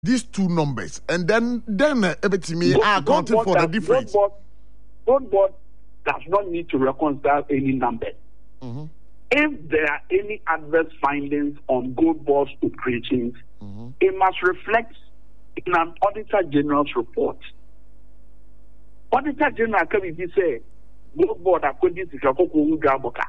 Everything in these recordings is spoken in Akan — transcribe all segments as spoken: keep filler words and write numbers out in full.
these two numbers, and then then uh, me are accounting for the difference. Gold board does not need to reconcile any number. Mm-hmm. If there are any adverse findings on gold board's operations, mm-hmm. it must reflect in an Auditor General's report. Auditor General can be say gold board according to Kakoko Gaboka.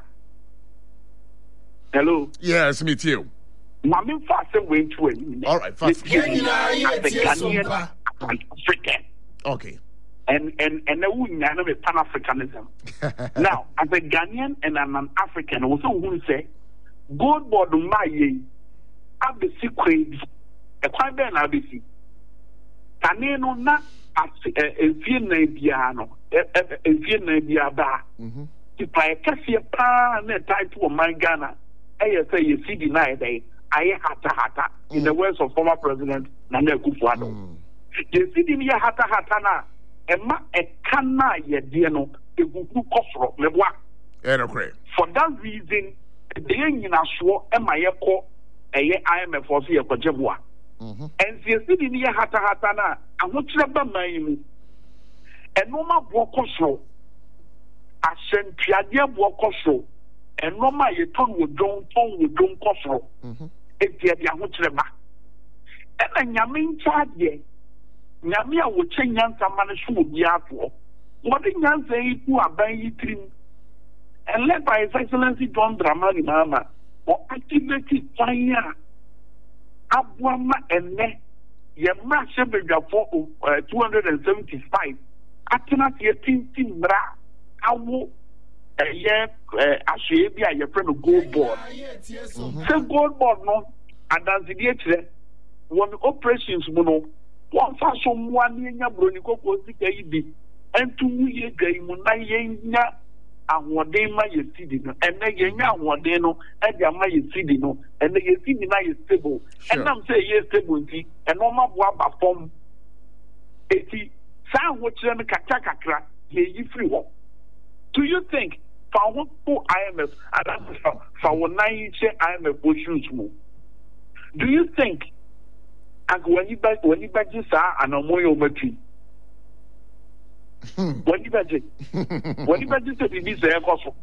Hello. Yes, me too. Mami fast way to it. All right, fast. The Ghanaian and African. Okay. And and and the Pan Africanism. Now, as a Ghanaian and an African, also who say gold board my ye have the secret. A quite ben abisi. Taneno na as a Vienna piano, a Vienna biaba. If I catch a pan and type to my Ghana, I say you see deny day. I hata hata in the words of former President Nana Akufo-Addo. You see the hata hata na ema ekana ye die no egugu kosoro lebwa. For that reason, the nyina so ema ye ko eye I M F for se ye kwajebua. And you see the hata hata na ahokyere ba man mu. Enoma bo kosoro. Asentwade bo kosoro. Enoma ye ton wo don ton wo don kosoro. Etia dia ho kyereba ena nyame nchaade nyame a wo kye nyansa ma ne so obi ato wo de nyansa yi ku aban yi trim and led by His Excellency John Dramani Mahama or activity fire abwama enne ye ma shebedwa for two hundred seventy-five atena ye tintin mra awo eye ahwe bi a ye friend gold board say gold board no adansidie kire won operations mu no won fa so mwa ni nya broni kokko sika yi bi entu mu ye gai mu na ye nya ahoden ma ye sidi no enne ye nya ahoden no e dia ma ye sidi no enne ye sidi na ye stable enam say ye stable nti eno ma bo aba form eti sa ho kire no kakra kakra ye yi free wo. Do you think for what I M F and for nine I M F shoes move? Do you think and when you back when you back this and a moyo mati when you budget when you budget this air cost?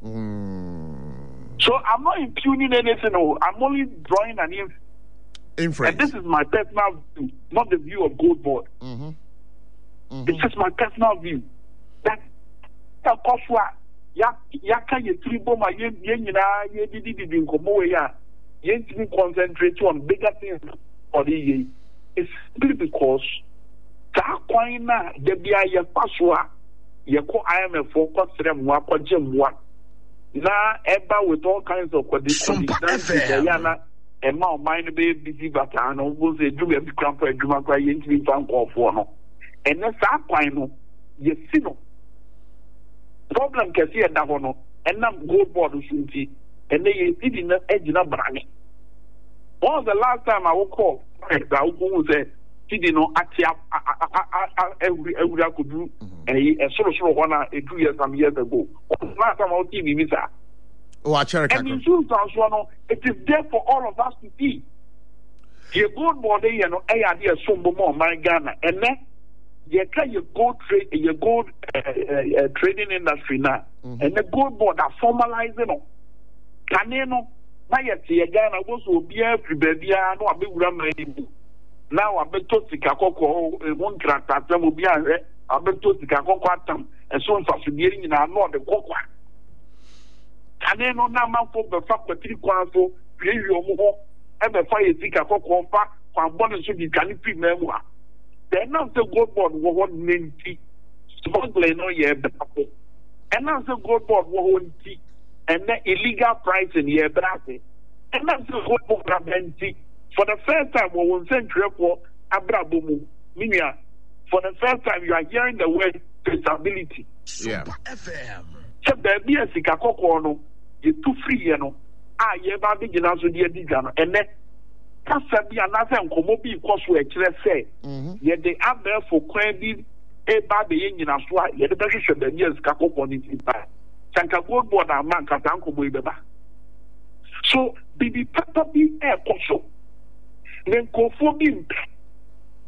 So I'm not impugning anything, no, I'm only drawing an inf- inference. And this is my personal view, not the view of Gold Board. Mm-hmm. Mm-hmm. It's just my personal view. That that cost what ya ya can you triple my ye nyina ye did did in komo ya ye to concentrate on bigger things for the year. It's simply because that coin na de bia ye paswa ye ko I M F for kwasrem wa kwajem wa na eba with all kinds of conditions yana ema o mind be busy but an o say do be cramp adwuma kwa ye ntimi fan kofo no ene sa kwan no ye si no problem kesi e da hono enam gold board sunti ene ye didi na ejina brane. When was the last time I woke up that who say didi no atia every every I could do a sort of sort of one two years some years ago. Last time I was T V visa. Oh, I check. And in two thousand, it is there for all of us to see. The gold board, you know, I idea so more my Ghana and then you can you gold trade your gold uh, uh, uh, trading industry now, mm-hmm. and the gold board are formalizing no. Can you know? Now you see Ghana was will be every baby. I know a big woman. Now I bet to see Kakoko one character. Some will be a I bet to see Kakoko atom and so on for being in our north the Kokwa. Can you know now? Man for the fact that three quarters create your more ever fire see Kakoko back from one should be can be memoir. Then now the gold board was one tea, smuggling no year, and now the gold board was one tea, and the illegal pricing year, brassy, and now the gold board tea. For the first time, we will send for Abrabumu, Minia. For the first time, you are hearing the word traceability. Yeah. So, baby, as a Kakoko, you too free, you know. Ah, yeah, baby, you know, so dear Digano, and then. Kasa bi anase nkomo bi ikoso e kire se ye de abel for kwan bi e ba be ye nyina so a ye de be hwehwe ba ni esika kokko ni tipa sanka gold board am nka san nkomo e beba so bibi papa bi e koso ne nkofo bi